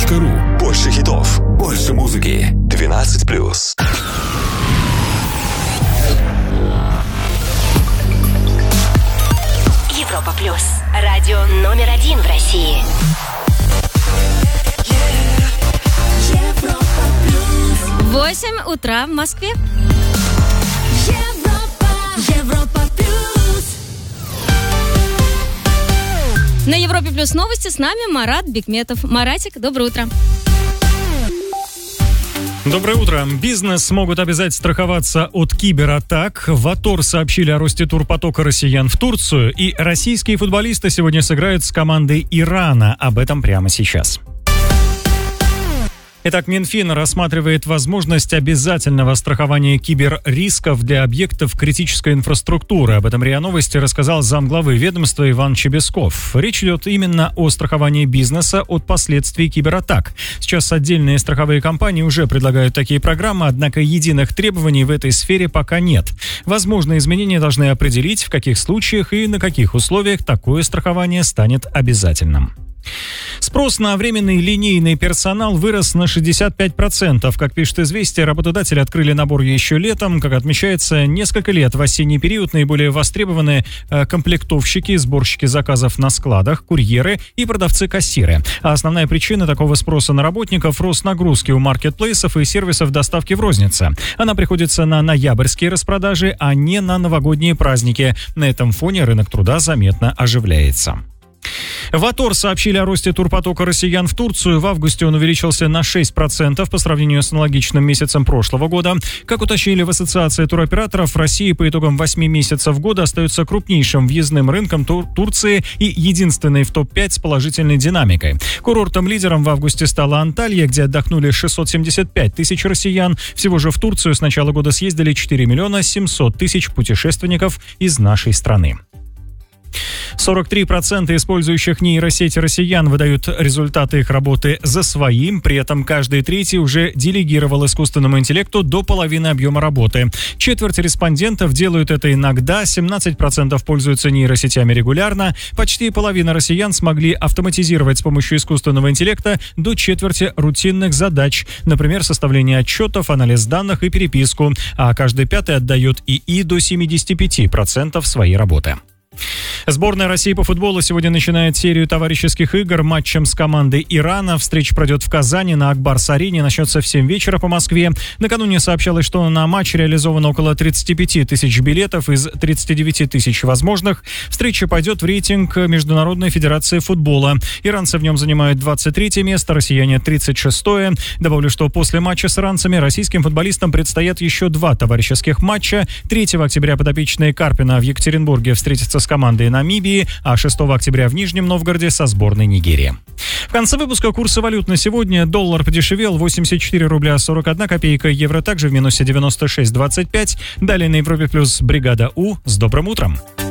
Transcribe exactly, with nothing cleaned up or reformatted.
точка ру. Больше хитов, больше музыки. двенадцать плюс. Европа плюс. Радио номер один в России. Европа плюс. восемь утра в Москве. Европа, Европа плюс. На Европе плюс новости с нами Марат Бикметов. Маратик, доброе утро. Доброе утро. Бизнес могут обязать страховаться от кибератак. В АТОР сообщили о росте турпотока россиян в Турцию. И российские футболисты сегодня сыграют с командой Ирана. Об этом прямо сейчас. Итак, Минфин рассматривает возможность обязательного страхования киберрисков для объектов критической инфраструктуры. Об этом РИА Новости рассказал замглавы ведомства Иван Чебесков. Речь идет именно о страховании бизнеса от последствий кибератак. Сейчас отдельные страховые компании уже предлагают такие программы, однако единых требований в этой сфере пока нет. Возможно, изменения должны определить, в каких случаях и на каких условиях такое страхование станет обязательным. Спрос на временный линейный персонал вырос на шестьдесят пять процентов. Как пишет «Известия», работодатели открыли набор еще летом. Как отмечается, несколько лет в осенний период наиболее востребованы комплектовщики, сборщики заказов на складах, курьеры и продавцы-кассиры. А основная причина такого спроса на работников – рост нагрузки у маркетплейсов и сервисов доставки в рознице. Она приходится на ноябрьские распродажи, а не на новогодние праздники. На этом фоне рынок труда заметно оживляется. В АТОР сообщили о росте турпотока россиян в Турцию. В августе он увеличился на шесть процентов по сравнению с аналогичным месяцем прошлого года. Как уточнили в Ассоциации туроператоров, Россия по итогам восьми месяцев года остается крупнейшим въездным рынком Тур- Турции и единственной в топ пять с положительной динамикой. Курортом-лидером в августе стала Анталья, где отдохнули шестьсот семьдесят пять тысяч россиян. Всего же в Турцию с начала года съездили четыре миллиона семьсот тысяч путешественников из нашей страны. сорок три процента использующих нейросети россиян выдают результаты их работы за своим, при этом каждый третий уже делегировал искусственному интеллекту до половины объема работы. Четверть респондентов делают это иногда, семнадцать процентов пользуются нейросетями регулярно, почти половина россиян смогли автоматизировать с помощью искусственного интеллекта до четверти рутинных задач, например, составление отчетов, анализ данных и переписку, а каждый пятый отдает ИИ до семьдесят пять процентов своей работы. Сборная России по футболу сегодня начинает серию товарищеских игр матчем с командой Ирана. Встреча пройдет в Казани на Акбарс-арене, начнется в семь вечера по Москве. Накануне сообщалось, что на матч реализовано около тридцать пять тысяч билетов из тридцать девять тысяч возможных. Встреча пойдет в рейтинг Международной Федерации футбола. Иранцы в нем занимают двадцать третье место, россияне тридцать шестое. Добавлю, что после матча с иранцами российским футболистам предстоят еще два товарищеских матча. третьего октября подопечные Карпина в Екатеринбурге встретятся с командой Намибии, а шестого октября в Нижнем Новгороде со сборной Нигерии. В конце выпуска курсы валют на сегодня. Доллар подешевел, восемьдесят четыре рубля сорок одна копейка, евро также в минусе девяносто шесть двадцать пять. Далее на Европе плюс бригада У. С добрым утром!